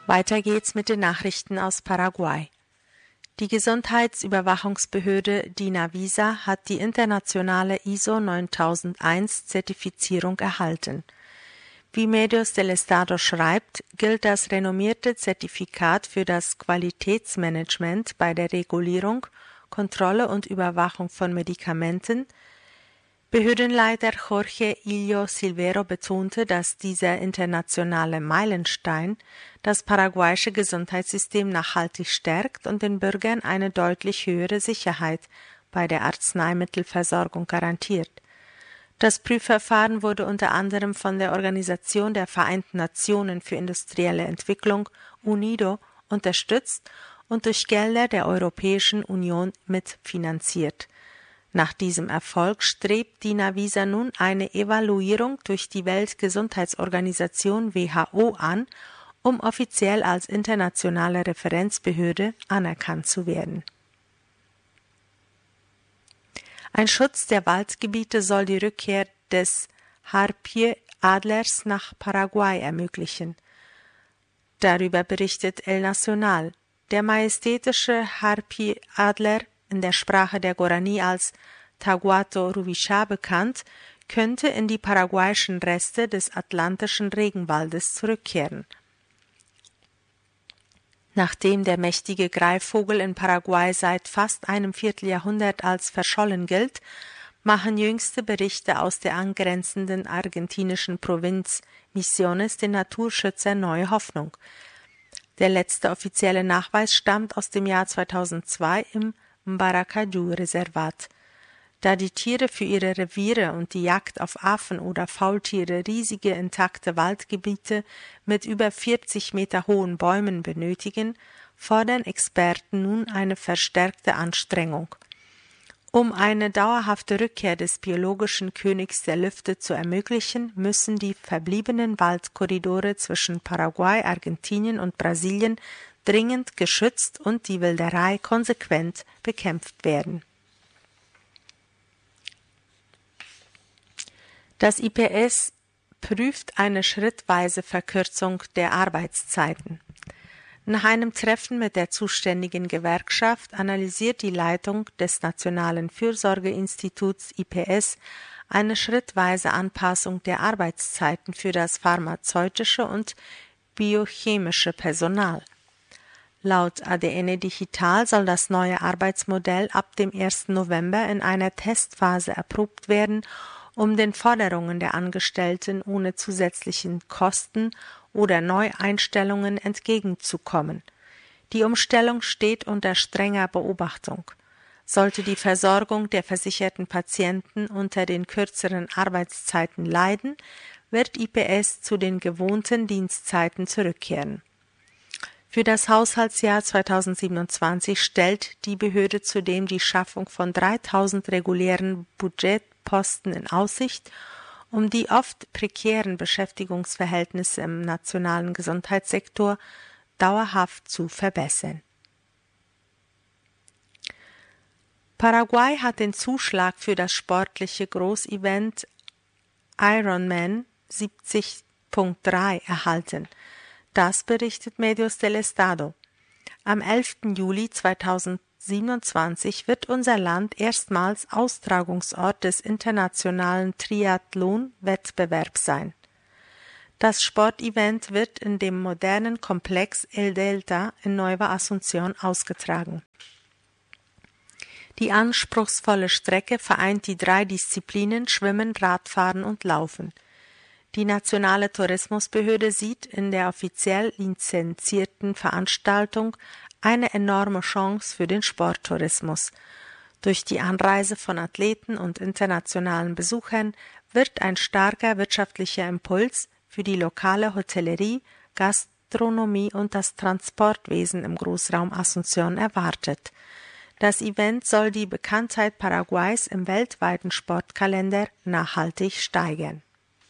Weiter geht's mit den Nachrichten aus Paraguay. Die Gesundheitsüberwachungsbehörde DINAVISA hat die internationale ISO 9001-Zertifizierung erhalten. Wie Medios del Estado schreibt, gilt das renommierte Zertifikat für das Qualitätsmanagement bei der Regulierung, Kontrolle und Überwachung von Medikamenten. Behördenleiter Jorge Illo Silvero betonte, dass dieser internationale Meilenstein das paraguayische Gesundheitssystem nachhaltig stärkt und den Bürgern eine deutlich höhere Sicherheit bei der Arzneimittelversorgung garantiert. Das Prüfverfahren wurde unter anderem von der Organisation der Vereinten Nationen für industrielle Entwicklung UNIDO unterstützt und durch Gelder der Europäischen Union mitfinanziert. Nach diesem Erfolg strebt DINAVISA nun eine Evaluierung durch die Weltgesundheitsorganisation WHO an, um offiziell als internationale Referenzbehörde anerkannt zu werden. Ein Schutz der Waldgebiete soll die Rückkehr des Harpyie-Adlers nach Paraguay ermöglichen. Darüber berichtet El Nacional. Der majestätische Harpyie-Adler, in der Sprache der Guarani als Taguato rubichá bekannt, könnte in die paraguayischen Reste des atlantischen Regenwaldes zurückkehren. Nachdem der mächtige Greifvogel in Paraguay seit fast einem Vierteljahrhundert als verschollen gilt, machen jüngste Berichte aus der angrenzenden argentinischen Provinz Misiones den Naturschützern neue Hoffnung. Der letzte offizielle Nachweis stammt aus dem Jahr 2002 im Mbaracaju-Reservat. Da die Tiere für ihre Reviere und die Jagd auf Affen oder Faultiere riesige intakte Waldgebiete mit über 40 Meter hohen Bäumen benötigen, fordern Experten nun eine verstärkte Anstrengung. Um eine dauerhafte Rückkehr des biologischen Königs der Lüfte zu ermöglichen, müssen die verbliebenen Waldkorridore zwischen Paraguay, Argentinien und Brasilien dringend geschützt und die Wilderei konsequent bekämpft werden. Das IPS prüft eine schrittweise Verkürzung der Arbeitszeiten. Nach einem Treffen mit der zuständigen Gewerkschaft analysiert die Leitung des Nationalen Fürsorgeinstituts IPS eine schrittweise Anpassung der Arbeitszeiten für das pharmazeutische und biochemische Personal. Laut ADN Digital soll das neue Arbeitsmodell ab dem 1. November in einer Testphase erprobt werden, um den Forderungen der Angestellten ohne zusätzlichen Kosten oder Neueinstellungen entgegenzukommen. Die Umstellung steht unter strenger Beobachtung. Sollte die Versorgung der versicherten Patienten unter den kürzeren Arbeitszeiten leiden, wird IPS zu den gewohnten Dienstzeiten zurückkehren. Für das Haushaltsjahr 2027 stellt die Behörde zudem die Schaffung von 3.000 regulären Budgetposten in Aussicht, um die oft prekären Beschäftigungsverhältnisse im nationalen Gesundheitssektor dauerhaft zu verbessern. Paraguay hat den Zuschlag für das sportliche Großevent Ironman 70.3 erhalten. Das berichtet Medios del Estado. Am 11. Juli 2027 wird unser Land erstmals Austragungsort des internationalen Triathlon-Wettbewerbs sein. Das Sportevent wird in dem modernen Komplex El Delta in Nueva Asunción ausgetragen. Die anspruchsvolle Strecke vereint die 3 Disziplinen Schwimmen, Radfahren und Laufen. Die nationale Tourismusbehörde sieht in der offiziell lizenzierten Veranstaltung eine enorme Chance für den Sporttourismus. Durch die Anreise von Athleten und internationalen Besuchern wird ein starker wirtschaftlicher Impuls für die lokale Hotellerie, Gastronomie und das Transportwesen im Großraum Asunción erwartet. Das Event soll die Bekanntheit Paraguays im weltweiten Sportkalender nachhaltig steigern.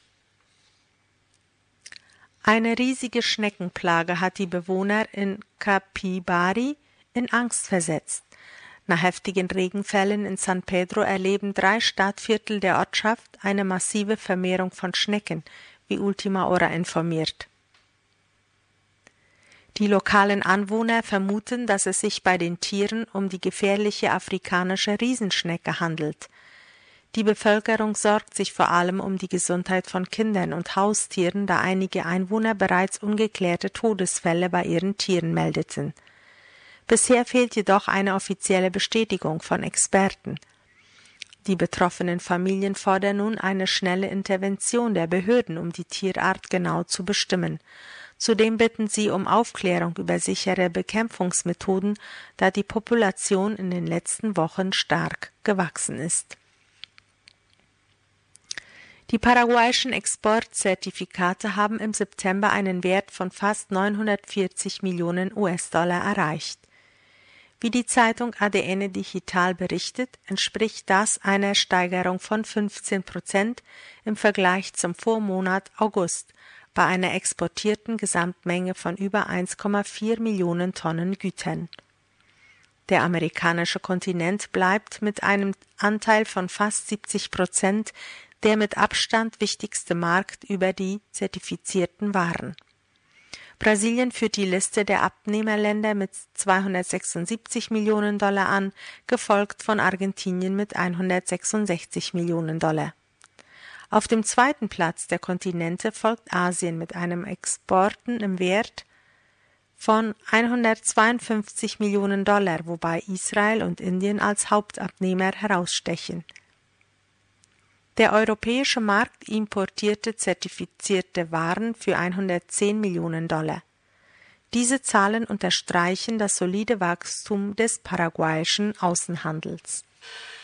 Eine riesige Schneckenplage hat die Bewohner in Capibari in Angst versetzt. Nach heftigen Regenfällen in San Pedro erleben 3 Stadtviertel der Ortschaft eine massive Vermehrung von Schnecken, wie Ultima Hora informiert. Die lokalen Anwohner vermuten, dass es sich bei den Tieren um die gefährliche afrikanische Riesenschnecke handelt. Die Bevölkerung sorgt sich vor allem um die Gesundheit von Kindern und Haustieren, da einige Einwohner bereits ungeklärte Todesfälle bei ihren Tieren meldeten. Bisher fehlt jedoch eine offizielle Bestätigung von Experten. Die betroffenen Familien fordern nun eine schnelle Intervention der Behörden, um die Tierart genau zu bestimmen. Zudem bitten sie um Aufklärung über sichere Bekämpfungsmethoden, da die Population in den letzten Wochen stark gewachsen ist. Die paraguayischen Exportzertifikate haben im September einen Wert von fast 940 Millionen US-Dollar erreicht. Wie die Zeitung ADN Digital berichtet, entspricht das einer Steigerung von 15% im Vergleich zum Vormonat August bei einer exportierten Gesamtmenge von über 1,4 Millionen Tonnen Gütern. Der amerikanische Kontinent bleibt mit einem Anteil von fast 70% der mit Abstand wichtigste Markt über die zertifizierten Waren. Brasilien führt die Liste der Abnehmerländer mit 276 Millionen Dollar an, gefolgt von Argentinien mit 166 Millionen Dollar. Auf dem zweiten Platz der Kontinente folgt Asien mit einem Exporten im Wert von 152 Millionen Dollar, wobei Israel und Indien als Hauptabnehmer herausstechen. Der europäische Markt importierte zertifizierte Waren für 110 Millionen Dollar. Diese Zahlen unterstreichen das solide Wachstum des paraguayischen Außenhandels.